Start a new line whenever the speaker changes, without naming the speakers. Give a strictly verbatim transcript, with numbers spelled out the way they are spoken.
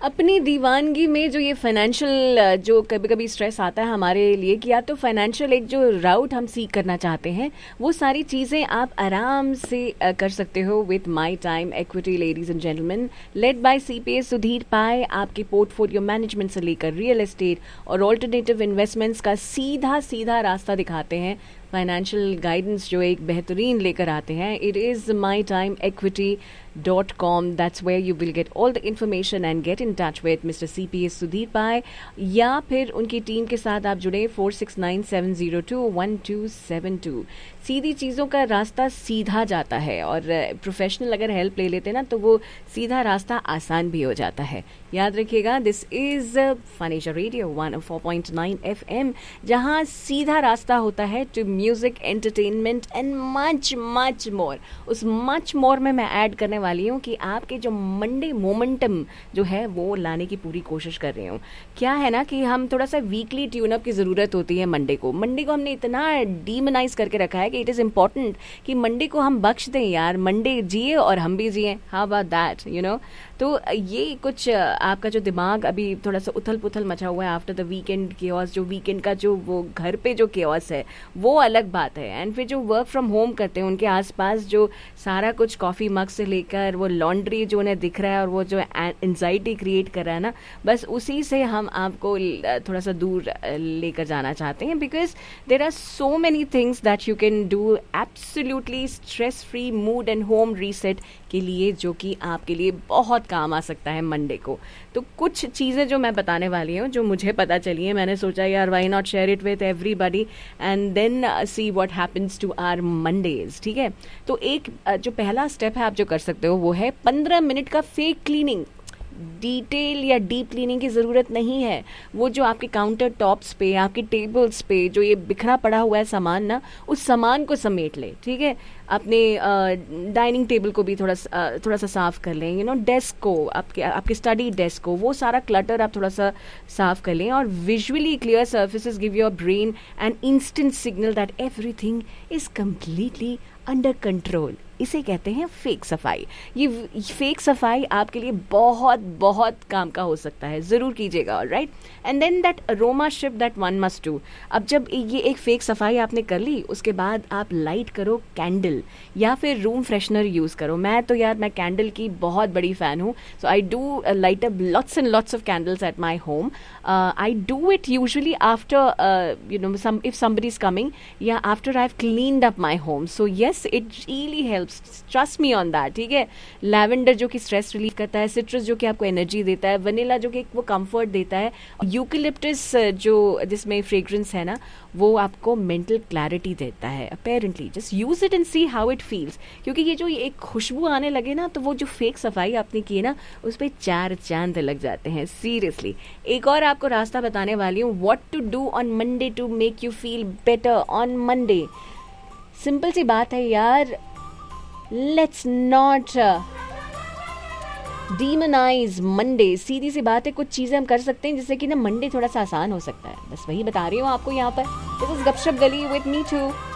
अपनी दीवानगी में जो ये फाइनेंशियल जो कभी कभी स्ट्रेस आता है हमारे लिए कि या तो फाइनेंशियल एक जो राउट हम सीख करना चाहते हैं वो सारी चीज़ें आप आराम से कर सकते हो with my time equity ladies and gentleman, led by CPS Sudhir पाए। आपके पोर्टफोलियो मैनेजमेंट से लेकर रियल एस्टेट और ऑल्टरनेटिव इन्वेस्टमेंट्स का सीधा सीधा रास्ता दिखाते हैं, फाइनेंशियल गाइडेंस जो एक बेहतरीन लेकर आते हैं। It is my time equity dot com, that's where you will get all the information and get in touch with mister C P S Sudhir पाए, या फिर उनकी टीम के साथ आप जुड़े four six nine seven zero to one two seven to. सीधी चीज़ों का रास्ता सीधा जाता है और प्रोफेशनल अगर हेल्प ले लेते ना तो वो सीधा रास्ता आसान भी हो जाता है। याद रखिएगा, this is financial radio one O four point nine F M, जहाँ सीधा रास्ता होता है to music, entertainment and much much more. उस मच मोर में मैं ऐड करने वाली हूँ कि आपके जो मंडे मोमेंटम जो है वो लाने की पूरी कोशिश कर रही हूँ। क्या है ना कि हम थोड़ा सा वीकली ट्यून अप की ज़रूरत होती है मंडे को। मंडे को हमने इतना डीमोनाइज करके रखा है कि इट इज़ इम्पॉर्टेंट कि मंडे को हम बख्श दें यार, मंडे जिए और हम भी जिए। How about that, you know. तो ये कुछ आपका जो दिमाग अभी थोड़ा सा उथल पुथल मचा हुआ है आफ्टर द वीकेंड केओस, जो वीकेंड का जो वो घर पे जो केओस है वो अलग बात है। एंड फिर जो वर्क फ्रॉम होम करते हैं उनके आसपास जो सारा कुछ कॉफ़ी मग से लेकर वो लॉन्ड्री जो उन्हें दिख रहा है और वो जो एंजाइटी क्रिएट कर रहा है ना, बस उसी से हम आपको थोड़ा सा दूर लेकर जाना चाहते हैं। Because there are so many things that you can do absolutely stress free mood and home reset के लिए, जो कि आपके लिए बहुत काम आ सकता है मंडे को। तो कुछ चीज़ें जो मैं बताने वाली हूँ जो मुझे पता चली है, मैंने सोचा यार why not share it with everybody and then see what happens to our Mondays. ठीक है, तो एक जो पहला स्टेप है आप जो कर सकते हो वो है पंद्रह मिनट का फेक क्लीनिंग। डिटेल या डीप क्लीनिंग की ज़रूरत नहीं है। वो जो आपके काउंटर टॉप्स पे, आपके टेबल्स पे जो ये बिखरा पड़ा हुआ है सामान ना, उस सामान को समेट ले। ठीक है, अपने डाइनिंग टेबल को भी थोड़ा थोड़ा सा साफ कर लें, यू नो, डेस्क को, आपके आपके स्टडी डेस्क को, वो सारा क्लटर आप थोड़ा सा साफ कर लें। और visually clear surfaces give your brain an instant signal that everything is completely under control. इसे कहते हैं फेक सफाई। ये फेक सफाई आपके लिए बहुत बहुत काम का हो सकता है, ज़रूर कीजिएगा। Alright, and then that aroma shift that one must do. अब जब ये एक फेक सफाई आपने कर ली, उसके बाद आप लाइट करो कैंडल या फिर रूम फ्रेशनर यूज़ करो। मैं तो यार मैं कैंडल की बहुत बड़ी फ़ैन हूँ, सो I do light up lots and lots of candles at my home. I do it usually after you know some if somebody is coming या after I have cleaned up my home. So yes, it really helps, trust me on that. ठीक है, lavender जो कि stress relief करता है, citrus जो कि आपको एनर्जी देता है, वनीला जो कि वो कंफर्ट देता है, यूकेलिप्टस जो जिसमें फ्रेग्रेंस है ना वो आपको मेंटल क्लैरिटी देता है। Apparently just use it and see how it feels. क्योंकि ये जो एक खुशबू आने लगे ना तो वो जो फेक सफाई आपने की है ना उस पर चार चांद लग जाते हैं। सीरियसली, एक और आपको रास्ता बताने वाली हूँ, what to do on Monday to make you feel better on Monday. Simple सी बात है यार, लेट्स नॉट डीमोनाइज मंडे। सीधी सी बात है, कुछ चीज़ें हम कर सकते हैं जिससे कि ना मंडे थोड़ा सा आसान हो सकता है। बस वही बता रही हूँ आपको यहाँ पर। दिस इज गपशप गली विद मी टू।